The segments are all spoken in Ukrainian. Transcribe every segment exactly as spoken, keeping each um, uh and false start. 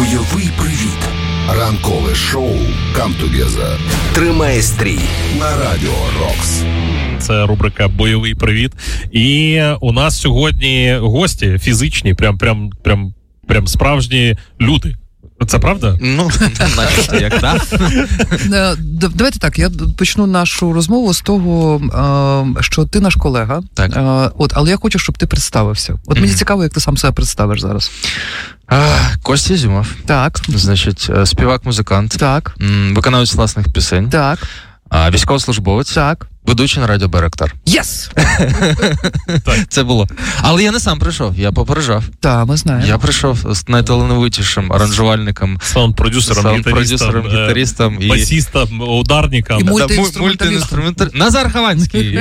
Бойовий привіт. Ранкове шоу «Come Together». Тримає стрій на Радіо Рокс. Це рубрика «Бойовий привіт». І у нас сьогодні гості фізичні, прям, прям, прям, прям справжні люди. Це правда? Ну, наче як, так? Давайте так, я почну нашу розмову з того, що ти наш колега. Так. От, але я хочу, щоб ти представився. От мені mm-hmm. цікаво, як ти сам себе представиш зараз. А, Костя Ізюмов. Так. Значить, співак-музикант. Так. Виконавець власних пісень. Так. Військовослужбовець. Так. Ведучий на радіо Байрактар. Єс! Це було. Але я не сам прийшов, я попереджав. Так, ми знаємо. Я прийшов з найталановитішим аранжувальником, саунд-продюсером, саунд-продюсером, гітаристом, гітаристом і... басістом, ударником. І мультиінструменталістом. Назар Хованський.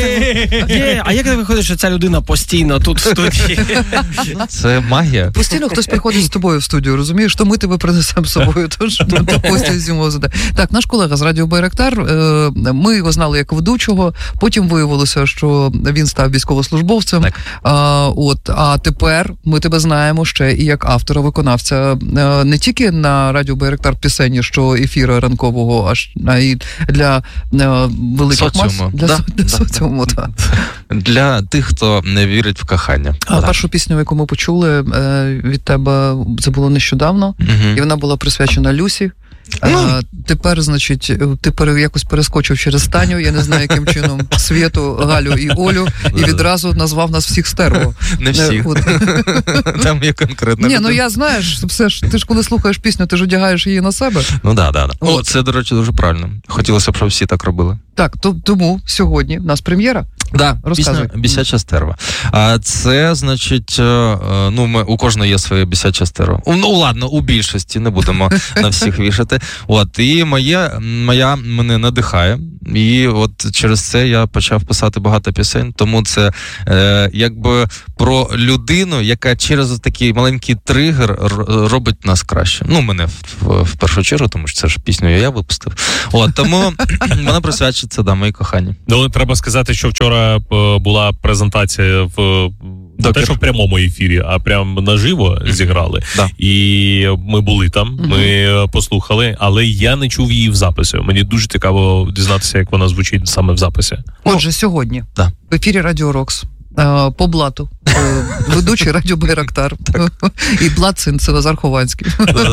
А як так виходить, що ця людина постійно тут в студії? Це магія. Постійно хтось приходить з тобою в студію, розумієш? То ми тебе принесемо з собою, тож Костя Ізюмов задає. Так, наш колега з радіо Байрактар, ми його знали як ведучого, потім виявилося, що він став військовослужбовцем. А, от, а тепер ми тебе знаємо ще і як автора-виконавця не тільки на радіо Байрактар пісені, що ефіра ранкового, аж а й для великих мас. Для, да, для да, соціуму, да. так. Для тих, хто не вірить в кохання. А да. Першу пісню, яку ми почули від тебе, це було нещодавно, угу. і вона була присвячена Люсі. А, тепер, значить, ти якось перескочив через Таню, я не знаю, яким чином, Свєту, Галю і Олю, і відразу назвав нас всіх стерво. Не всіх. Там є конкретно. Ні, ну я, знаєш, все ж, ти ж коли слухаєш пісню, ти ж одягаєш її на себе. Ну, так, да, так. Да. О, це, до речі, дуже правильно. Хотілося б, щоб всі так робили. Так, то, тому сьогодні в нас прем'єра. Да, пісня «Бісяча стерва». А це, значить, ну, ми, у кожного є своє бісяча стерва. Ну, ладно, у більшості, не будемо на всіх вішати. От, і моє, моя мене надихає. І от через це я почав писати багато пісень, тому це е, якби про людину, яка через такий маленький тригер робить нас краще. Ну, мене в, в, в першу чергу, тому що це ж пісню я випустив. От, тому вона присвячується, да, моїй коханій. Ну, треба сказати, що вчора була презентація в не те, що в прямому ефірі, а прям наживо зіграли. Да. І ми були там, ми mm-hmm. послухали, але я не чув її в записі. Мені дуже цікаво дізнатися, як вона звучить саме в записі. Отже, сьогодні да. в ефірі Радіо Рокс по блату ведучий радіо Байрактар. І блат син, це Назар Хованський.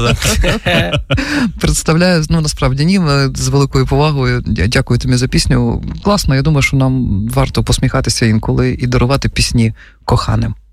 Представляю, ну насправді ні, з великою повагою. Дякую тобі за пісню. Класно, я думаю, що нам варто посміхатися інколи і дарувати пісні коханим.